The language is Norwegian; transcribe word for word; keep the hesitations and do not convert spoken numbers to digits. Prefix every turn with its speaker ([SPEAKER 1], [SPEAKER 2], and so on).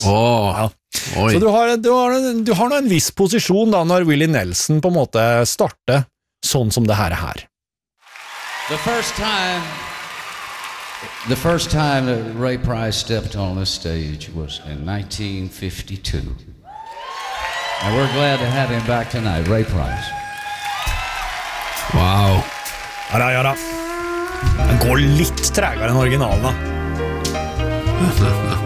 [SPEAKER 1] Åh,
[SPEAKER 2] Ja.
[SPEAKER 1] oi.
[SPEAKER 2] Så du har, du, har, du har nå en viss posisjon da når Willie Nelson på en måte starter sånn som det her er her.
[SPEAKER 3] The first time, the first time that Ray Price stepped on this stage was in nineteen fifty-two. And we're glad to have him back tonight, Ray Price.
[SPEAKER 1] Wow.
[SPEAKER 2] Ja da, ja da. Den går litt tregere enn originalen da.